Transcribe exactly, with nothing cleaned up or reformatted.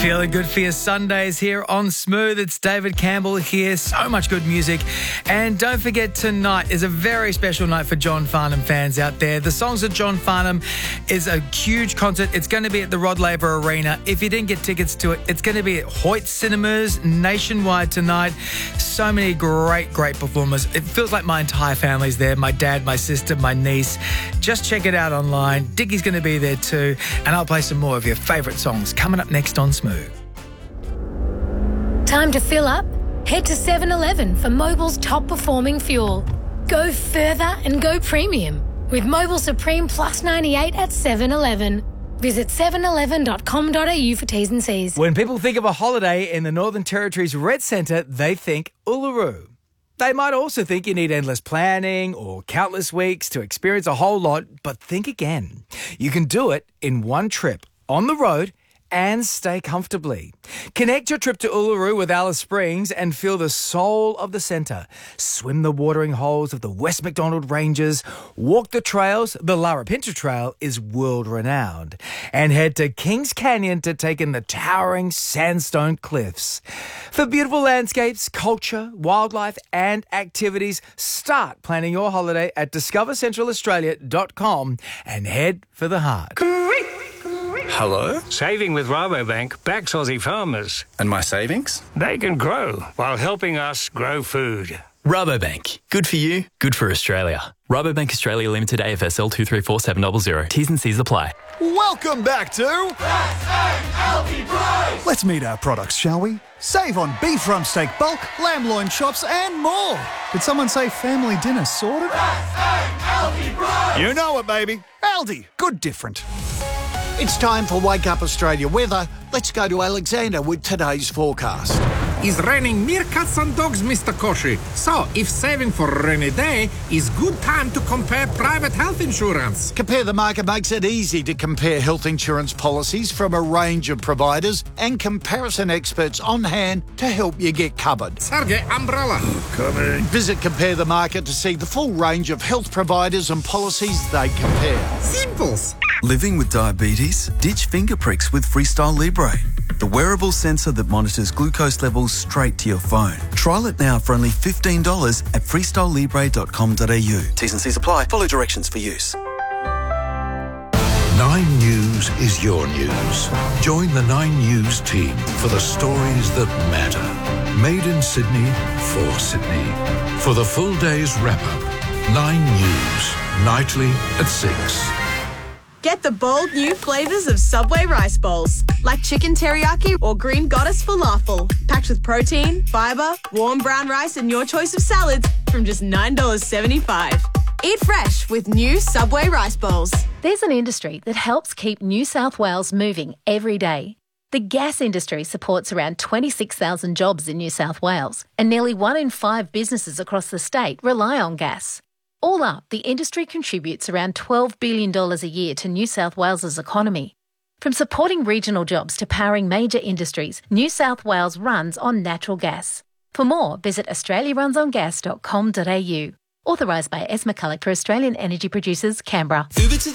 Feeling good for your Sundays here on Smooth. It's David Campbell here. So much good music. And don't forget, tonight is a very special night for John Farnham fans out there. The Songs of John Farnham is a huge concert. It's going to be at the Rod Laver Arena. If you didn't get tickets to it, it's going to be at Hoyt Cinemas nationwide tonight. So many great, great performers. It feels like my entire family's there. My dad, my sister, my niece. Just check it out online. Dickie's going to be there too. And I'll play some more of your favourite songs coming up next on Smooth. Time to fill up? Head to seven eleven for Mobil's top performing fuel. Go further and go premium with Mobil Supreme Plus ninety-eight at seven eleven. Visit seven eleven dot com dot a u for T's and C's. When people think of a holiday in the Northern Territory's Red Centre, they think Uluru. They might also think you need endless planning or countless weeks to experience a whole lot, but think again. You can do it in one trip, on the road, and stay comfortably. Connect your trip to Uluru with Alice Springs and feel the soul of the centre. Swim the watering holes of the West Macdonald Ranges, walk the trails. The Larapinta Trail is world-renowned. And head to Kings Canyon to take in the towering sandstone cliffs. For beautiful landscapes, culture, wildlife and activities, start planning your holiday at discover central australia dot com and head for the heart. Hello? Saving with Rabobank backs Aussie farmers. And my savings? They can grow while helping us grow food. Rabobank. Good for you, good for Australia. Rabobank Australia Limited A F S L two three four seven zero zero. T's and C's apply. Welcome back to... Let's meet our products, shall we? Save on beef rump steak bulk, lamb loin chops and more. Did someone say family dinner sorted? You know it, baby. Aldi. Good different. It's time for Wake Up Australia weather. Let's go to Alexander with today's forecast. It's raining meerkats and dogs, Mister Koshi. So, if saving for a rainy day is good time to compare private health insurance. Compare the Market makes it easy to compare health insurance policies from a range of providers and comparison experts on hand to help you get covered. Sergey, umbrella. Coming. Visit Compare the Market to see the full range of health providers and policies they compare. Simples. Living with diabetes? Ditch finger pricks with Freestyle Libre, the wearable sensor that monitors glucose levels straight to your phone. Trial it now for only fifteen dollars at freestyle libre dot com dot a u. T's and C's apply. Follow directions for use. Nine News is your news. Join the Nine News team for the stories that matter. Made in Sydney, for Sydney. For the full day's wrap-up, Nine News, nightly at six. Get the bold new flavours of Subway rice bowls, like chicken teriyaki or green goddess falafel, packed with protein, fibre, warm brown rice and your choice of salads from just nine dollars seventy-five. Eat fresh with new Subway rice bowls. There's an industry that helps keep New South Wales moving every day. The gas industry supports around twenty-six thousand jobs in New South Wales, and nearly one in five businesses across the state rely on gas. All up, the industry contributes around twelve billion dollars a year to New South Wales's economy. From supporting regional jobs to powering major industries, New South Wales runs on natural gas. For more, visit australia runs on gas dot com dot a u. Authorised by S. McCulloch for Australian Energy Producers, Canberra.